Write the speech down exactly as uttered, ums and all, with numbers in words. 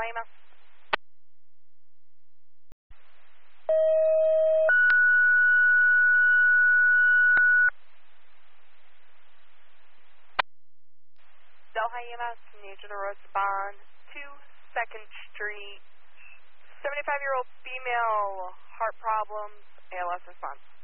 E M S. Delhi E M S, need you to respond to second Street. seventy-five-year-old female, heart problems, A L S response.